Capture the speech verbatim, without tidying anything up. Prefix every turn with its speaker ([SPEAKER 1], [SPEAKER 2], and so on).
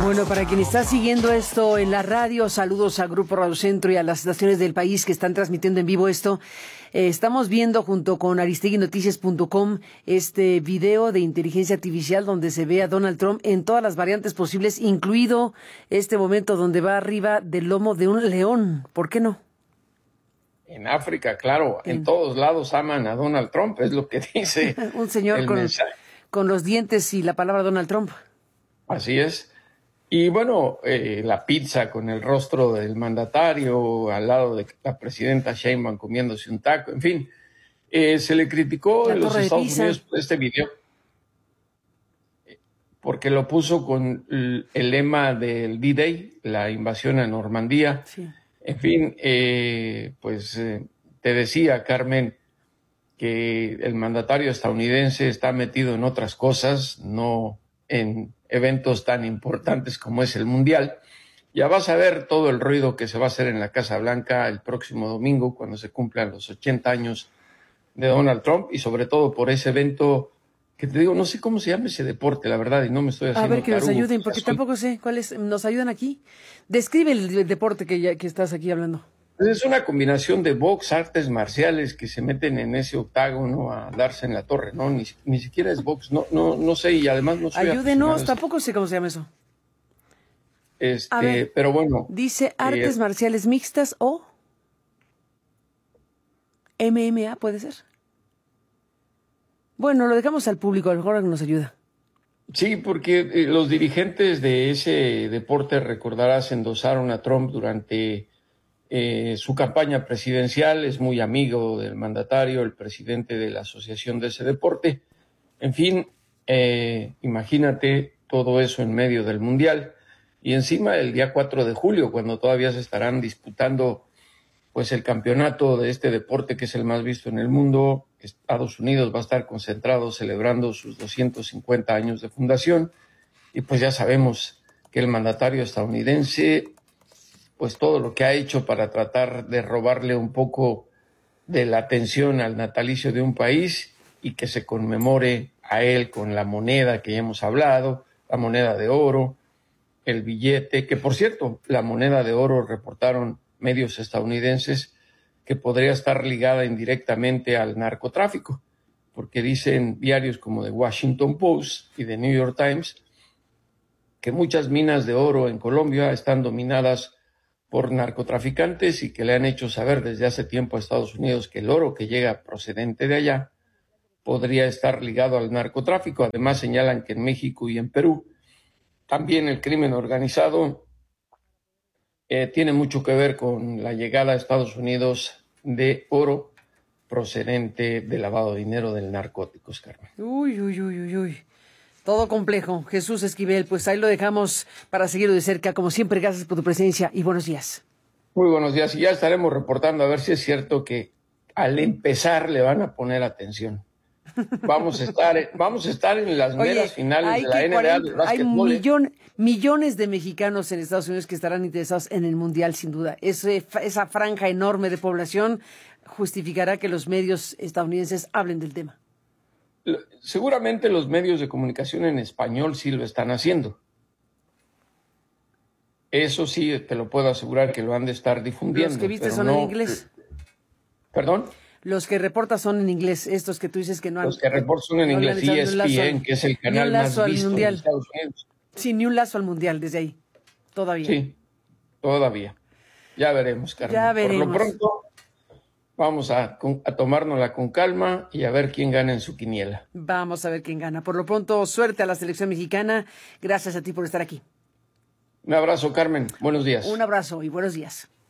[SPEAKER 1] Bueno, para quien está siguiendo esto en la radio, saludos a Grupo Radio Centro y a las estaciones del país que están transmitiendo en vivo esto. Eh, estamos viendo junto con aristegui noticias punto com este video de inteligencia artificial donde se ve a Donald Trump en todas las variantes posibles, incluido este momento donde va arriba del lomo de un león. ¿Por qué no?
[SPEAKER 2] En África, claro, en, en todos lados aman a Donald Trump, es lo que dice
[SPEAKER 1] un señor
[SPEAKER 2] el
[SPEAKER 1] con,
[SPEAKER 2] mensaje.
[SPEAKER 1] con los dientes y la palabra Donald Trump.
[SPEAKER 2] Así es. Y bueno, eh, la pizza con el rostro del mandatario al lado de la presidenta Sheinbaum comiéndose un taco, en fin. Eh, se le criticó
[SPEAKER 1] la
[SPEAKER 2] en los Estados
[SPEAKER 1] pizza.
[SPEAKER 2] Unidos por este video porque lo puso con el, el lema del D-Day, la invasión a Normandía.
[SPEAKER 1] Sí.
[SPEAKER 2] En fin, eh, pues eh, te decía, Carmen, que el mandatario estadounidense está metido en otras cosas, no en eventos tan importantes como es el Mundial. Ya vas a ver todo el ruido que se va a hacer en la Casa Blanca el próximo domingo cuando se cumplan los ochenta años de Donald Trump y sobre todo por ese evento que te digo, no sé cómo se llama ese deporte, la verdad, y no me estoy haciendo
[SPEAKER 1] A ver, que nos
[SPEAKER 2] tarugo,
[SPEAKER 1] ayuden, porque tampoco sé cuáles nos ayudan aquí. Describe el, el deporte que, ya, que estás aquí hablando.
[SPEAKER 2] Es una combinación de box, artes marciales que se meten en ese octágono a darse en la torre, ¿no? Ni, ni siquiera es box, no, no, no sé, y además no soy
[SPEAKER 1] Ayúdenos, tampoco sé cómo se llama eso.
[SPEAKER 2] Este,
[SPEAKER 1] a ver,
[SPEAKER 2] pero bueno.
[SPEAKER 1] Dice artes
[SPEAKER 2] eh,
[SPEAKER 1] marciales mixtas o M M A, ¿puede ser? Bueno, lo dejamos al público, a lo mejor nos ayuda.
[SPEAKER 2] Sí, porque eh, los dirigentes de ese deporte, recordarás, endosaron a Trump durante eh, su campaña presidencial, es muy amigo del mandatario, el presidente de la asociación de ese deporte. En fin, eh, imagínate todo eso en medio del Mundial. Y encima el día cuatro de julio, cuando todavía se estarán disputando pues el campeonato de este deporte que es el más visto en el mundo. Estados Unidos va a estar concentrado celebrando sus doscientos cincuenta años de fundación y pues ya sabemos que el mandatario estadounidense, pues todo lo que ha hecho para tratar de robarle un poco de la atención al natalicio de un país y que se conmemore a él con la moneda que ya hemos hablado, la moneda de oro, el billete, que por cierto, la moneda de oro reportaron medios estadounidenses que podría estar ligada indirectamente al narcotráfico, porque dicen diarios como The Washington Post y The New York Times que muchas minas de oro en Colombia están dominadas por narcotraficantes y que le han hecho saber desde hace tiempo a Estados Unidos que el oro que llega procedente de allá podría estar ligado al narcotráfico. Además señalan que en México y en Perú también el crimen organizado Eh, tiene mucho que ver con la llegada a Estados Unidos de oro procedente del lavado de dinero del narcóticos, Carmen.
[SPEAKER 1] Uy, uy, uy, uy, uy. Todo complejo. Jesús Esquivel, pues ahí lo dejamos para seguirlo de cerca. Como siempre, gracias por tu presencia y buenos días.
[SPEAKER 2] Muy buenos días. Y ya estaremos reportando a ver si es cierto que al empezar le van a poner atención. Vamos a estar, vamos a estar en las
[SPEAKER 1] Oye,
[SPEAKER 2] meras finales de la N B A de básquetbol.
[SPEAKER 1] Hay millón, millones de mexicanos en Estados Unidos que estarán interesados en el Mundial, sin duda. Ese, esa franja enorme de población justificará que los medios estadounidenses hablen del tema.
[SPEAKER 2] Seguramente los medios de comunicación en español sí lo están haciendo. Eso sí, te lo puedo asegurar que lo han de estar difundiendo.
[SPEAKER 1] Los que viste
[SPEAKER 2] pero
[SPEAKER 1] son
[SPEAKER 2] no...
[SPEAKER 1] en inglés.
[SPEAKER 2] ¿Perdón?
[SPEAKER 1] Los que reportas son en inglés, estos que tú dices que no han...
[SPEAKER 2] Los que reportan son en
[SPEAKER 1] no
[SPEAKER 2] inglés, E S P N, que es el canal más visto en Estados Unidos.
[SPEAKER 1] Sí, ni un lazo al Mundial desde ahí, todavía.
[SPEAKER 2] Sí, todavía. Ya veremos, Carmen.
[SPEAKER 1] Ya veremos.
[SPEAKER 2] Por lo pronto, vamos a, a tomárnosla con calma y a ver quién gana en su quiniela.
[SPEAKER 1] Vamos a ver quién gana. Por lo pronto, suerte a la selección mexicana. Gracias a ti por estar aquí.
[SPEAKER 2] Un abrazo, Carmen. Buenos días.
[SPEAKER 1] Un abrazo y buenos días.